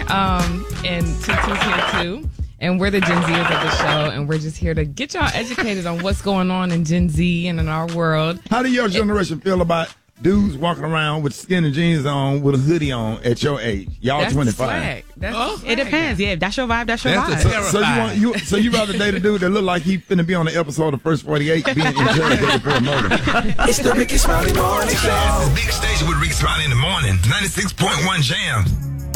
And Tutu's here too. And we're the Gen Zers of the show, and we're just here to get y'all educated on what's going on in Gen Z and in our world. How do your generation feel about dudes walking around with skinny jeans on with a hoodie on at your age? Y'all That's 25. It depends. Yeah, if that's your vibe, that's your vibe. So you rather date a dude that look like he finna be on the episode of First 48 being interrogated for a murder? It's the Rickey Smiley Morning Show. Big station with Rickey Smiley in the morning. 96.1 Jam.